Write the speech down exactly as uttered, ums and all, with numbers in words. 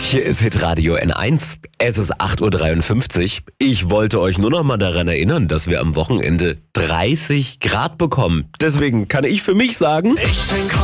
Hier ist Hitradio N eins. Es ist acht Uhr dreiundfünfzig. Ich wollte euch nur noch mal daran erinnern, dass wir am Wochenende dreißig Grad bekommen. Deswegen kann ich für mich sagen... Ich trinke